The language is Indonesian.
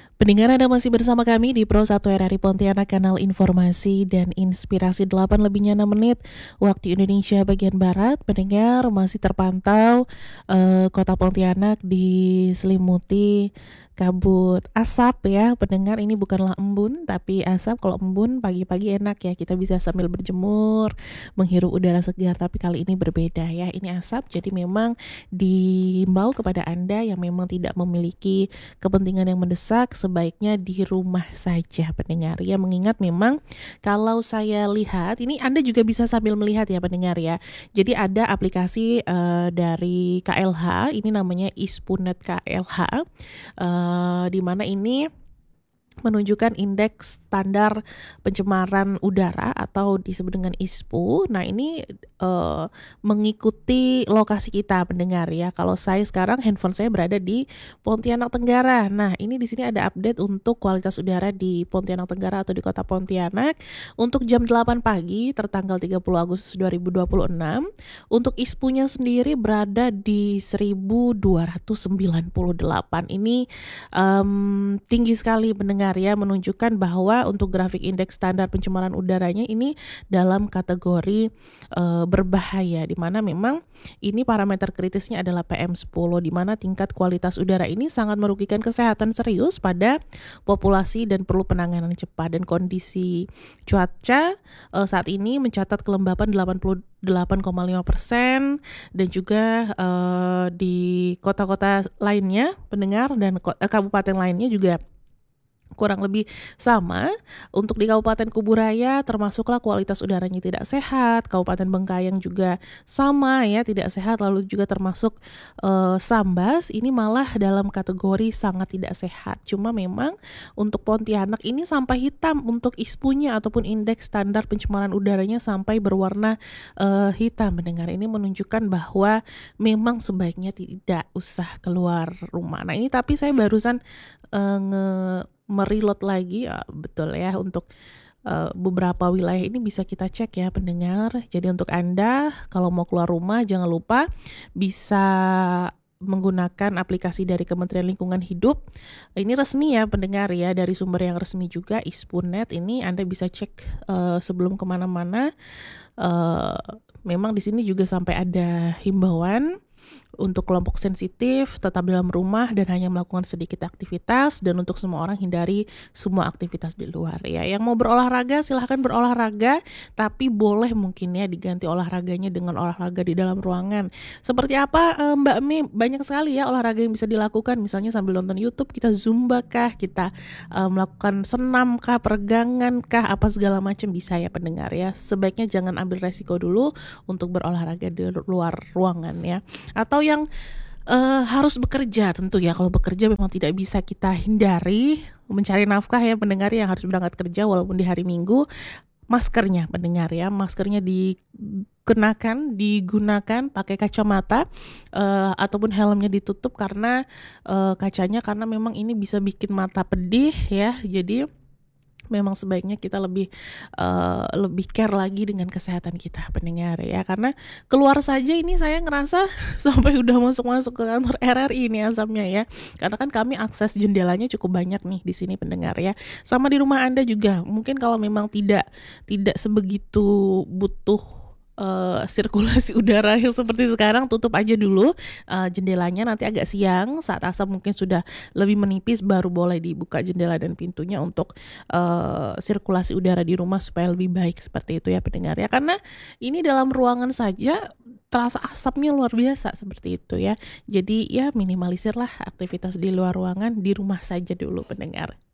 Pendengar, Anda masih bersama kami di Pro 1 RRI Pontianak, kanal informasi dan inspirasi 8 lebihnya 6 menit waktu Indonesia bagian Barat. Pendengar, masih terpantau kota Pontianak diselimuti kabut asap ya. Pendengar, ini bukanlah embun tapi asap. Kalau embun pagi-pagi enak ya, kita bisa sambil berjemur, menghirup udara segar. Tapi kali ini berbeda ya, ini asap. Jadi memang dihimbau kepada Anda yang memang tidak memiliki kepentingan yang mendesak, sebaiknya di rumah saja pendengar ya. Mengingat memang kalau saya lihat, ini Anda juga bisa sambil melihat ya pendengar ya. Jadi ada aplikasi dari KLH, ini namanya Ispunet KLH, di mana ini menunjukkan indeks standar pencemaran udara atau disebut dengan ISPU. Nah, ini mengikuti lokasi kita pendengar ya. Kalau saya sekarang handphone saya berada di Pontianak Tenggara. Nah, ini di sini ada update untuk kualitas udara di Pontianak Tenggara atau di Kota Pontianak untuk jam 8 pagi tertanggal 30 Agustus 2026. Untuk ISPU-nya sendiri berada di 1298. Ini tinggi sekali pendengar ya, menunjukkan bahwa untuk grafik indeks standar pencemaran udaranya ini dalam kategori berbahaya, di mana memang ini parameter kritisnya adalah PM10, di mana tingkat kualitas udara ini sangat merugikan kesehatan serius pada populasi dan perlu penanganan cepat. Dan kondisi cuaca saat ini mencatat kelembapan 88,5% dan juga di kota-kota lainnya pendengar dan kabupaten lainnya juga kurang lebih sama. Untuk di Kabupaten Kuburaya termasuklah kualitas udaranya tidak sehat, Kabupaten Bengkayang juga sama ya, tidak sehat, lalu juga termasuk Sambas ini malah dalam kategori sangat tidak sehat. Cuma memang untuk Pontianak ini sampai hitam untuk ISPU-nya ataupun indeks standar pencemaran udaranya sampai berwarna hitam mendengar. Ini menunjukkan bahwa memang sebaiknya tidak usah keluar rumah. Nah, ini tapi saya barusan mereload lagi ya, betul ya, untuk beberapa wilayah ini bisa kita cek ya pendengar. Jadi untuk Anda kalau mau keluar rumah jangan lupa bisa menggunakan aplikasi dari Kementerian Lingkungan Hidup. Ini resmi ya pendengar ya, dari sumber yang resmi juga, Ispunet. Ini Anda bisa cek sebelum kemana-mana. Memang di sini juga sampai ada himbauan untuk kelompok sensitif tetap dalam rumah dan hanya melakukan sedikit aktivitas, dan untuk semua orang hindari semua aktivitas di luar ya. Yang mau berolahraga silahkan berolahraga, tapi boleh mungkin ya diganti olahraganya dengan olahraga di dalam ruangan. Seperti apa Mbak Mi? Banyak sekali ya olahraga yang bisa dilakukan, misalnya sambil nonton YouTube kita zumba kah, kita melakukan senam kah, peregangan kah, apa segala macam bisa ya pendengar ya. Sebaiknya jangan ambil resiko dulu untuk berolahraga di luar ruangan ya. Atau yang harus bekerja, tentu ya kalau bekerja memang tidak bisa kita hindari mencari nafkah ya pendengar, yang harus berangkat kerja walaupun di hari Minggu. Maskernya pendengar ya, maskernya digunakan pakai kacamata ataupun helmnya ditutup karena kacanya, karena memang ini bisa bikin mata pedih ya. Jadi memang sebaiknya kita lebih care lagi dengan kesehatan kita pendengar ya, karena keluar saja ini saya ngerasa sampai udah masuk ke kantor RRI ini asapnya ya, karena kan kami akses jendelanya cukup banyak nih di sini pendengar ya. Sama di rumah Anda juga mungkin kalau memang tidak sebegitu butuh sirkulasi udara yang seperti sekarang, tutup aja dulu jendelanya. Nanti agak siang saat asap mungkin sudah lebih menipis, baru boleh dibuka jendela dan pintunya untuk sirkulasi udara di rumah supaya lebih baik, seperti itu ya pendengar ya. Karena ini dalam ruangan saja terasa asapnya luar biasa seperti itu ya. Jadi ya minimalisirlah aktivitas di luar ruangan, di rumah saja dulu pendengar.